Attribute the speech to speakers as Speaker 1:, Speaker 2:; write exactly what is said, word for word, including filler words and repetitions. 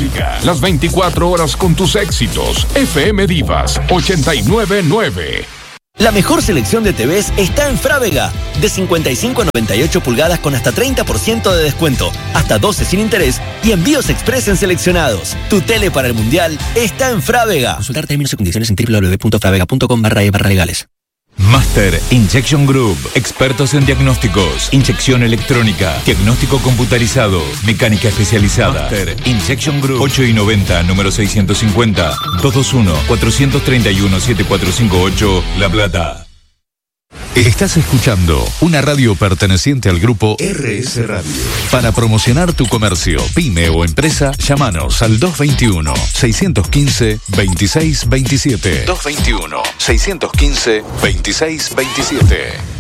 Speaker 1: música. Las veinticuatro horas con tus éxitos. F M Divas ochenta y nueve punto nueve.
Speaker 2: La mejor selección de T Vs está en Frávega. De cincuenta y cinco a noventa y ocho pulgadas con hasta treinta por ciento de descuento, hasta doce sin interés y envíos express en seleccionados. Tu tele para el Mundial está en Frávega. Consultar términos y condiciones en doble u doble u doble u punto fravega punto com barra e barra legales.
Speaker 3: Master Injection Group, expertos en diagnósticos, inyección electrónica, diagnóstico computarizado, mecánica especializada. Master Injection Group, ocho y noventa, número seiscientos cincuenta, dos dos uno, cuatro tres uno, siete cuatro cinco ocho, La Plata.
Speaker 4: Estás escuchando una radio perteneciente al grupo R S Radio. Para promocionar tu comercio, pyme o empresa, llámanos al dos veintiuno, seiscientos quince, veintiséis veintisiete. dos veintiuno, seiscientos quince, veintiséis veintisiete.